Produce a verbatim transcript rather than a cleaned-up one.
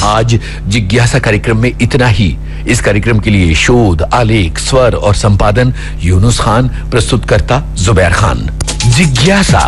आज जिज्ञासा कार्यक्रम में इतना ही। इस कार्यक्रम के लिए शोध, आलेख, स्वर और संपादन यूनुस खान, प्रस्तुतकर्ता जुबैर खान। जिज्ञासा